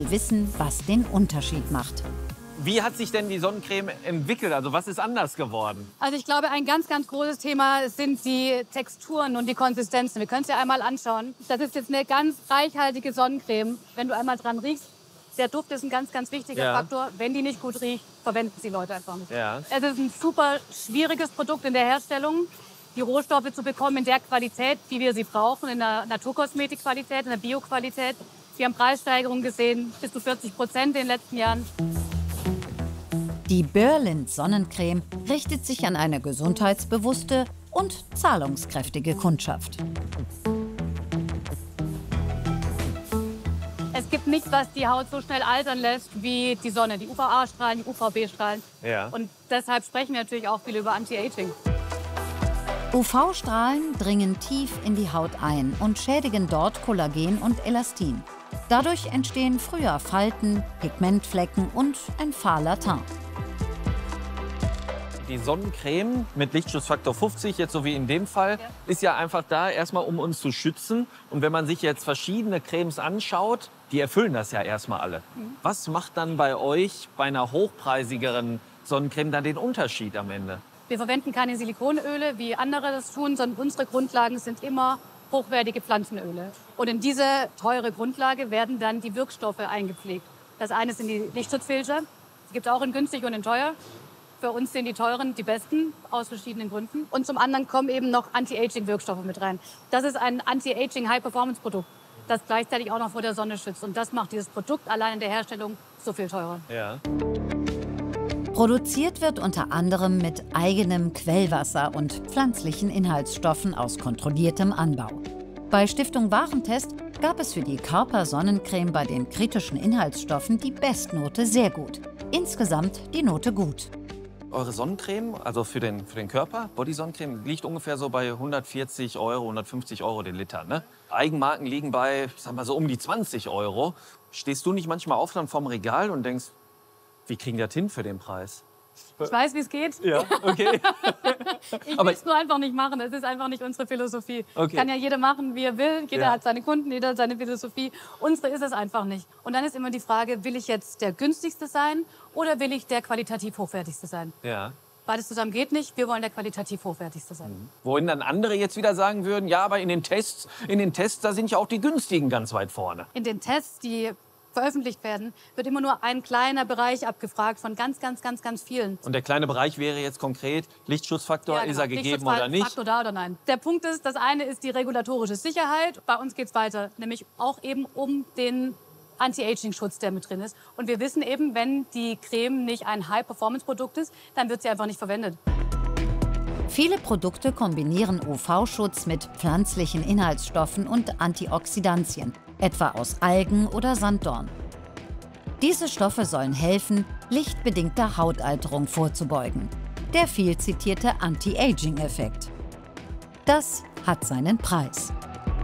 wissen, was den Unterschied macht. Wie hat sich denn die Sonnencreme entwickelt? Also was ist anders geworden? Also ich glaube, ein ganz, ganz großes Thema sind die Texturen und die Konsistenzen. Wir können es ja einmal anschauen. Das ist jetzt eine ganz reichhaltige Sonnencreme. Wenn du einmal dran riechst, der Duft ist ein ganz, ganz wichtiger Faktor. Wenn die nicht gut riecht, verwenden sie Leute einfach nicht. Ja. Es ist ein super schwieriges Produkt in der Herstellung, die Rohstoffe zu bekommen in der Qualität, wie wir sie brauchen, in der Naturkosmetikqualität, in der Bioqualität. Wir haben Preissteigerungen gesehen, bis zu 40% in den letzten Jahren. Die Berlind Sonnencreme richtet sich an eine gesundheitsbewusste und zahlungskräftige Kundschaft. Es gibt nichts, was die Haut so schnell altern lässt wie die Sonne, die UVA-Strahlen, die UVB-Strahlen. Ja. Und deshalb sprechen wir natürlich auch viel über Anti-Aging. UV-Strahlen dringen tief in die Haut ein und schädigen dort Kollagen und Elastin. Dadurch entstehen früher Falten, Pigmentflecken und ein fahler Teint. Die Sonnencreme mit Lichtschutzfaktor 50, jetzt so wie in dem Fall, ist ja einfach da erstmal, um uns zu schützen. Und wenn man sich jetzt verschiedene Cremes anschaut, die erfüllen das ja erstmal alle. Was macht dann bei euch, bei einer hochpreisigeren Sonnencreme, dann den Unterschied am Ende? Wir verwenden keine Silikonöle, wie andere das tun, sondern unsere Grundlagen sind immer hochwertige Pflanzenöle. Und in diese teure Grundlage werden dann die Wirkstoffe eingepflegt. Das eine sind die Lichtschutzfilter, die gibt es auch in günstig und in teuer. Für uns sind die teuren die besten, aus verschiedenen Gründen. Und zum anderen kommen eben noch Anti-Aging-Wirkstoffe mit rein. Das ist ein Anti-Aging-High-Performance-Produkt, das gleichzeitig auch noch vor der Sonne schützt. Und das macht dieses Produkt allein in der Herstellung so viel teurer. Ja. Produziert wird unter anderem mit eigenem Quellwasser und pflanzlichen Inhaltsstoffen aus kontrolliertem Anbau. Bei Stiftung Warentest gab es für die Körpersonnencreme bei den kritischen Inhaltsstoffen die Bestnote sehr gut. Insgesamt die Note gut. Eure Sonnencreme, also für den Körper, Body-Sonnencreme, liegt ungefähr so bei 140 €, 150 € den Liter. Ne? Eigenmarken liegen bei, ich sag mal so, um die 20 €. Stehst du nicht manchmal auf dann vorm Regal und denkst, wie kriegen die das hin für den Preis? Ich weiß, wie es geht. Ja, okay. Ich will es nur einfach nicht machen. Es ist einfach nicht unsere Philosophie. Okay. Kann ja jeder machen, wie er will. Jeder hat seine Kunden, jeder hat seine Philosophie. Unsere ist es einfach nicht. Und dann ist immer die Frage, will ich jetzt der günstigste sein oder will ich der qualitativ hochwertigste sein? Ja. Beides zusammen geht nicht. Wir wollen der qualitativ hochwertigste sein. Wohin dann andere jetzt wieder sagen würden, ja, aber in den Tests, da sind ja auch die günstigen ganz weit vorne. In den Tests, die veröffentlicht werden, wird immer nur ein kleiner Bereich abgefragt von ganz, ganz, ganz, ganz vielen. Und der kleine Bereich wäre jetzt konkret Lichtschutzfaktor, Ja, genau. ist er gegeben oder nicht? Lichtschutzfaktor da oder nein. Der Punkt ist, das eine ist die regulatorische Sicherheit. Bei uns geht es weiter, nämlich auch eben um den Anti-Aging-Schutz, der mit drin ist. Und wir wissen eben, wenn die Creme nicht ein High-Performance-Produkt ist, dann wird sie einfach nicht verwendet. Viele Produkte kombinieren UV-Schutz mit pflanzlichen Inhaltsstoffen und Antioxidantien, etwa aus Algen oder Sanddorn. Diese Stoffe sollen helfen, lichtbedingter Hautalterung vorzubeugen. Der viel zitierte Anti-Aging-Effekt. Das hat seinen Preis.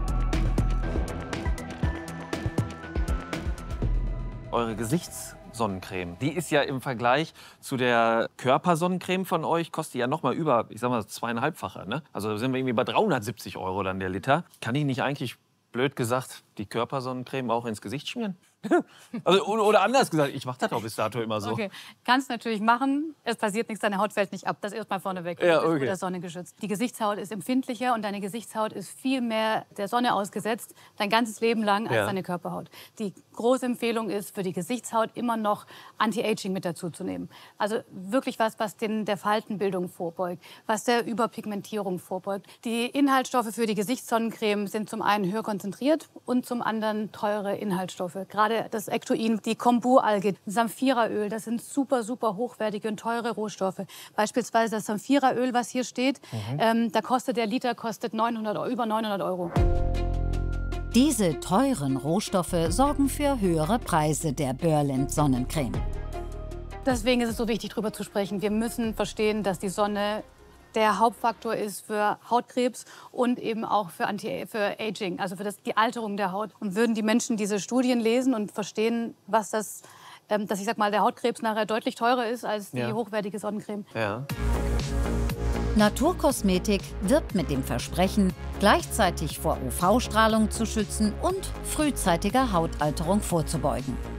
Eure Gesichtssonnencreme, die ist ja im Vergleich zu der Körpersonnencreme von euch, kostet die ja noch mal über, ich sag mal, 2,5-fache. Ne? Also sind wir irgendwie bei 370 € dann der Liter. Kann ich nicht eigentlich, blöd gesagt, die Körpersonnencreme auch ins Gesicht schmieren? Also, oder anders gesagt, ich mache das auch bis dato immer so. Okay, kannst natürlich machen. Es passiert nichts, deine Haut fällt nicht ab. Das erstmal vorneweg. Ja, Du bist okay. vor der Sonne geschützt. Die Gesichtshaut ist empfindlicher und deine Gesichtshaut ist viel mehr der Sonne ausgesetzt, dein ganzes Leben lang, als deine Körperhaut. Die große Empfehlung ist, für die Gesichtshaut immer noch Anti-Aging mit dazu zu nehmen. Also wirklich was der Faltenbildung vorbeugt, was der Überpigmentierung vorbeugt. Die Inhaltsstoffe für die Gesichtssonnencreme sind zum einen höher konzentriert und zum anderen teure Inhaltsstoffe. Gerade das Ectoin, die Kombu-Alge, Samphiraöl, das sind super, super hochwertige und teure Rohstoffe. Beispielsweise das Samphiraöl, was hier steht, da kostet der Liter über 900 €. Diese teuren Rohstoffe sorgen für höhere Preise der Berlind Sonnencreme. Deswegen ist es so wichtig, darüber zu sprechen. Wir müssen verstehen, dass die Sonne der Hauptfaktor ist für Hautkrebs und eben auch für Aging, also für die Alterung der Haut. Und würden die Menschen diese Studien lesen und verstehen, was dass ich sag mal, der Hautkrebs nachher deutlich teurer ist als die hochwertige Sonnencreme. Ja. Naturkosmetik wirbt mit dem Versprechen, gleichzeitig vor UV-Strahlung zu schützen und frühzeitiger Hautalterung vorzubeugen.